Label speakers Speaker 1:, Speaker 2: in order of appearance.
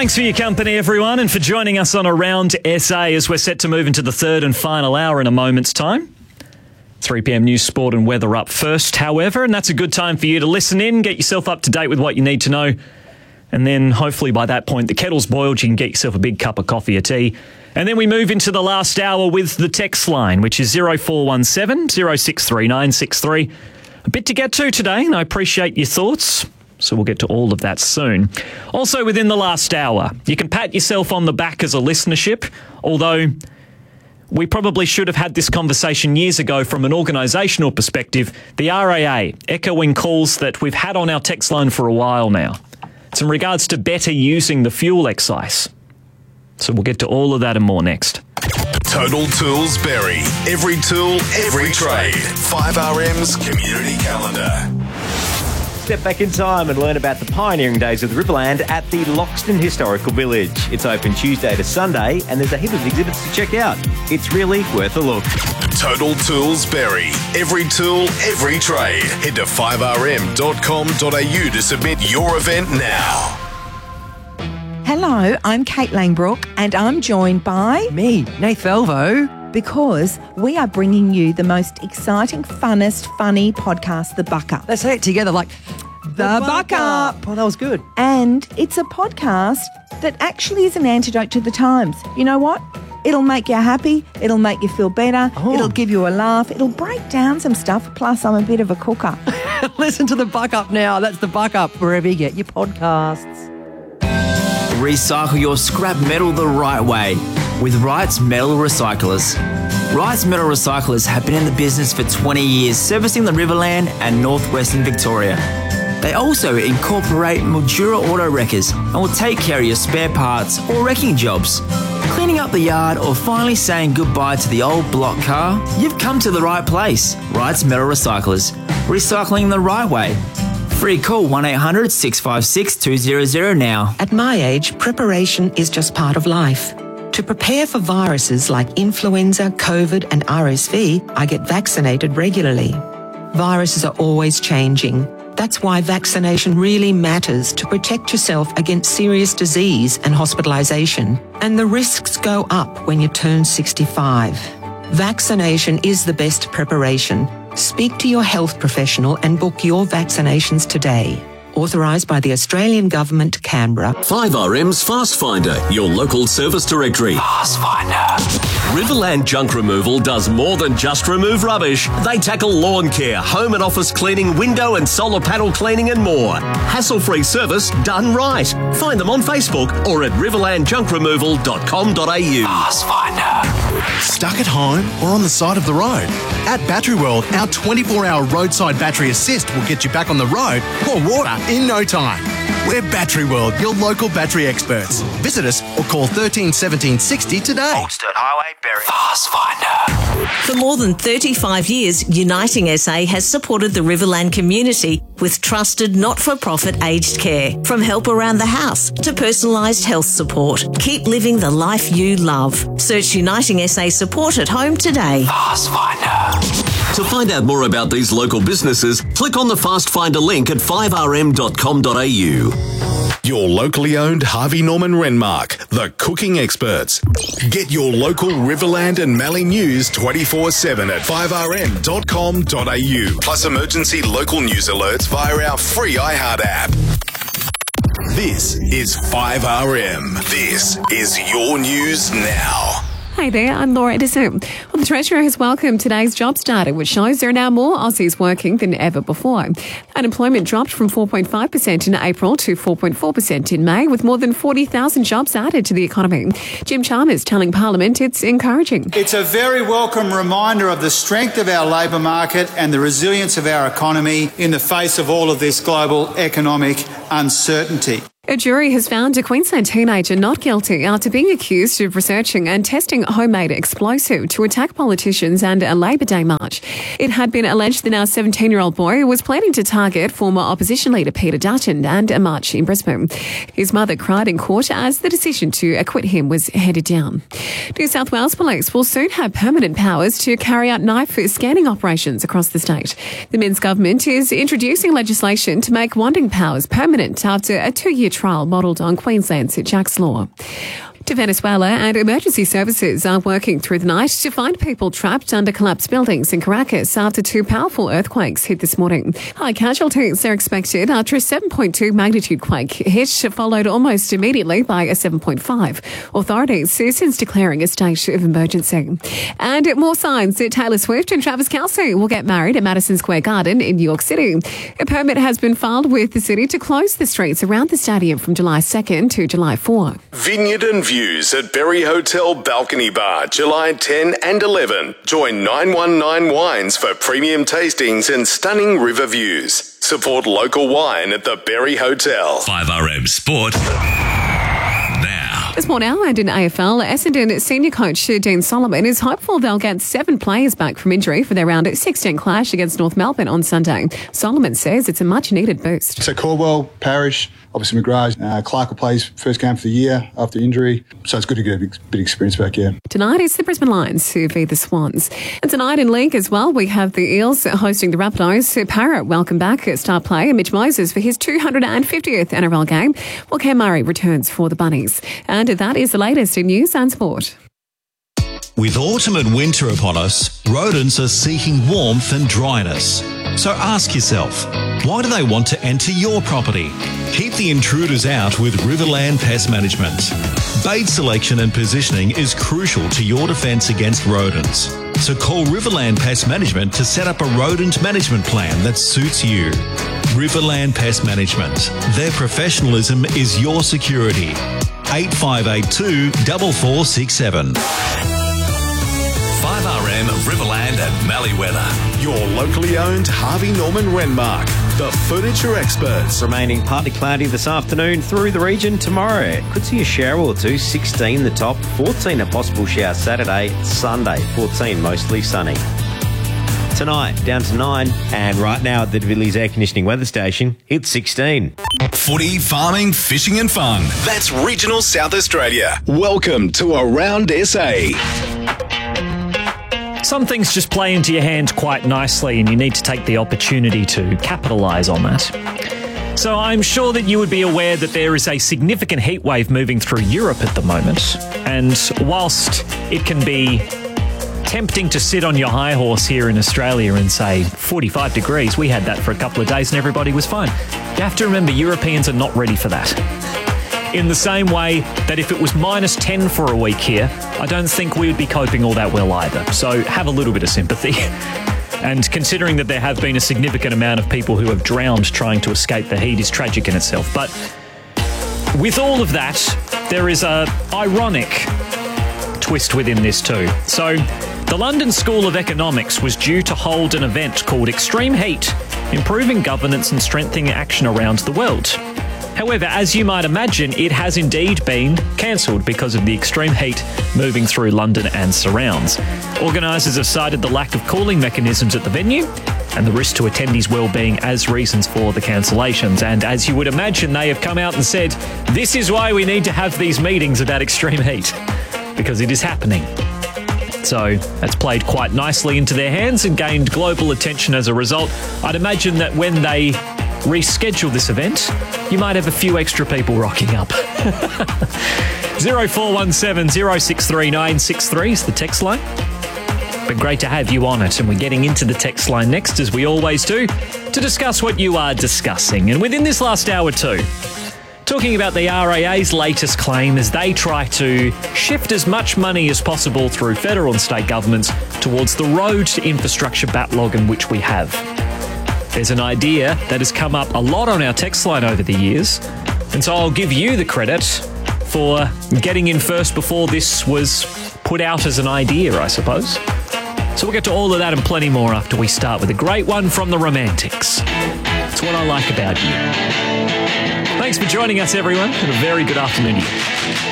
Speaker 1: Thanks for your company, everyone, and for joining us on Around SA as we're set to move into the third and final hour in a moment's time. 3 p.m. news, sport and weather up first, however, and that's a good time for you to listen in, get yourself up to date with what you need to know, and then hopefully by that point the kettle's boiled, you can get yourself a big cup of coffee or tea. And then we move into the last hour with the text line, which is 0417 063963. A bit to get to today, and I appreciate your thoughts. So we'll get to all of that soon. Also within the last hour, you can pat yourself on the back as a listenership, although we probably should have had this conversation years ago from an organisational perspective. The RAA echoing calls that we've had on our text line for a while now. It's in regards to better using the fuel excise. So we'll get to all of that and more next.
Speaker 2: Total Tools Berry. Every tool, every trade. 5RM's Community Calendar.
Speaker 3: Step back in time and learn about the pioneering days of the Riverland at the Loxton Historical Village. It's open Tuesday to Sunday and there's a heap of exhibits to check out. It's really worth a look.
Speaker 2: Total Tools Berry. Every tool, every trade. Head to 5rm.com.au to submit your event now.
Speaker 4: Hello, I'm Kate Langbrook and I'm joined by...
Speaker 5: Me, Nath Velvo.
Speaker 4: Because we are bringing you the most exciting, funnest, funny podcast, The Buck Up.
Speaker 5: Let's say it together like... The Buck Up.
Speaker 3: Oh, that was good.
Speaker 4: And it's a podcast that actually is an antidote to the times. You know what? It'll make you happy. It'll make you feel better.
Speaker 5: Oh.
Speaker 4: It'll give you a laugh. It'll break down some stuff. Plus, I'm a bit of a cooker.
Speaker 5: Listen to The Buck Up now. That's The Buck Up, wherever you get your podcasts.
Speaker 6: Recycle your scrap metal the right way with Wright's Metal Recyclers. Wright's Metal Recyclers have been in the business for 20 years, servicing the Riverland and northwestern Victoria. They also incorporate Mildura Auto Wreckers and will take care of your spare parts or wrecking jobs. Cleaning up the yard or finally saying goodbye to the old block car? You've come to the right place. Wright's Metal Recyclers. Recycling the right way. Free call 1800 656 200 now.
Speaker 7: At my age, preparation is just part of life. To prepare for viruses like influenza, COVID and RSV, I get vaccinated regularly. Viruses are always changing. That's why vaccination really matters to protect yourself against serious disease and hospitalisation. And the risks go up when you turn 65. Vaccination is the best preparation. Speak to your health professional and book your vaccinations today. Authorised by the Australian Government, Canberra.
Speaker 8: 5RM's Fast Finder, your local service directory.
Speaker 6: Fast Finder.
Speaker 8: Riverland Junk Removal does more than just remove rubbish. They tackle lawn care, home and office cleaning, window and solar panel cleaning and more. Hassle-free service done right. Find them on Facebook or at riverlandjunkremoval.com.au.
Speaker 6: Fast Finder.
Speaker 9: Stuck at home or on the side of the road? At Battery World, our 24-hour roadside battery assist will get you back on the road or water in no time. We're Battery World, your local battery experts. Visit us or call 13 17 60 today.
Speaker 6: Old Sturt Highway, Berry. Fast Finder.
Speaker 10: For more than 35 years, Uniting SA has supported the Riverland community with trusted not-for-profit aged care. From help around the house to personalised health support. Keep living the life you love. Search Uniting SA Support at Home today.
Speaker 6: Fast Finder.
Speaker 8: To find out more about these local businesses, click on the Fast Finder link at 5rm.com.au.
Speaker 2: Your locally owned Harvey Norman Renmark, the cooking experts. Get your local Riverland and Mallee news 24/7 at 5rm.com.au. Plus emergency local news alerts via our free iHeart app. This is 5RM. This is your news now.
Speaker 11: Hi there, I'm Laura Edison. Well, the Treasurer has welcomed today's jobs data, which shows there are now more Aussies working than ever before. Unemployment dropped from 4.5% in April to 4.4% in May, with more than 40,000 jobs added to the economy. Jim Chalmers telling Parliament it's encouraging.
Speaker 12: It's a very welcome reminder of the strength of our labour market and the resilience of our economy in the face of all of this global economic uncertainty.
Speaker 11: A jury has found a Queensland teenager not guilty after being accused of researching and testing a homemade explosive to attack politicians and a Labor Day march. It had been alleged the now 17-year-old boy was planning to target former opposition leader Peter Dutton and a march in Brisbane. His mother cried in court as the decision to acquit him was handed down. New South Wales Police will soon have permanent powers to carry out knife scanning operations across the state. The Minns government is introducing legislation to make wanting powers permanent permanent after a 2-year trial modelled on Queensland's Jack's Law. To Venezuela, and emergency services are working through the night to find people trapped under collapsed buildings in Caracas after 2 powerful earthquakes hit this morning. High casualties are expected after a 7.2 magnitude quake hit, followed almost immediately by a 7.5. Authorities since declaring a state of emergency. And more signs that Taylor Swift and Travis Kelce will get married at Madison Square Garden in New York City. A permit has been filed with the city to close the streets around the stadium from July 2nd to July 4.
Speaker 2: Vineyard and Views at Berry Hotel Balcony Bar, July 10 and 11. Join 919 Wines for premium tastings and stunning river views. Support local wine at the Berry Hotel.
Speaker 13: 5RM Sport.
Speaker 11: This morning, and in AFL, Essendon senior coach Dean Solomon is hopeful they'll get 7 players back from injury for their round 16 clash against North Melbourne on Sunday. Solomon says it's a much-needed boost.
Speaker 14: So Caldwell, Parrish, obviously McGrath, Clark will play his first game for the year after injury. So it's good to get a bit of experience back, yeah.
Speaker 11: Tonight it's the Brisbane Lions who beat the Swans. And tonight in league as well, we have the Eels hosting the Rabbitohs. Parrott welcome back star player Mitch Moses for his 250th NRL game, while Cam Murray returns for the Bunnies. And that is the latest in news and sport.
Speaker 13: With autumn and winter upon us, rodents are seeking warmth and dryness. So ask yourself, why do they want to enter your property? Keep the intruders out with Riverland Pest Management. Bait selection and positioning is crucial to your defence against rodents. So call Riverland Pest Management to set up a rodent management plan that suits you. Riverland Pest Management. Their professionalism is your security. 8582 4467.
Speaker 2: 5RM Riverland and Malleeweather. Your locally owned Harvey Norman Renmark, the furniture experts.
Speaker 3: Remaining partly cloudy this afternoon through the region tomorrow. Could see a shower or two, 16 the top, 14 a possible shower Saturday, Sunday, 14 mostly sunny. Tonight, down to 9, and right now at the Villiers Air Conditioning Weather Station, it's 16.
Speaker 2: Footy, farming, fishing and fun. That's regional South Australia. Welcome to Around SA.
Speaker 1: Some things just play into your hand quite nicely, and you need to take the opportunity to capitalise on that. So I'm sure that you would be aware that there is a significant heat wave moving through Europe at the moment. And whilst it can be tempting to sit on your high horse here in Australia and say 45 degrees, we had that for a couple of days and everybody was fine. You have to remember, Europeans are not ready for that. In the same way that if it was minus 10 for a week here, I don't think we would be coping all that well either. So have a little bit of sympathy. And considering that there have been a significant amount of people who have drowned trying to escape the heat is tragic in itself. But with all of that, there is a ironic twist within this too. So the London School of Economics was due to hold an event called Extreme Heat, Improving Governance and Strengthening Action Around the World. However, as you might imagine, it has indeed been cancelled because of the extreme heat moving through London and surrounds. Organisers have cited the lack of cooling mechanisms at the venue and the risk to attendees' well-being as reasons for the cancellations. And as you would imagine, they have come out and said, this is why we need to have these meetings about extreme heat, because it is happening. So that's played quite nicely into their hands and gained global attention as a result. I'd imagine that when they reschedule this event, you might have a few extra people rocking up. 0417 063 963 is the text line. But great to have you on it, and we're getting into the text line next, as we always do, to discuss what you are discussing. And within this last hour too, talking about the RAA's latest claim as they try to shift as much money as possible through federal and state governments towards the road infrastructure backlog in which we have. There's an idea that has come up a lot on our text line over the years, and so I'll give you the credit for getting in first before this was put out as an idea, I suppose. So we'll get to all of that and plenty more after we start with a great one from the Romantics. It's what I like about you. Thanks for joining us, everyone, and a very good afternoon to you.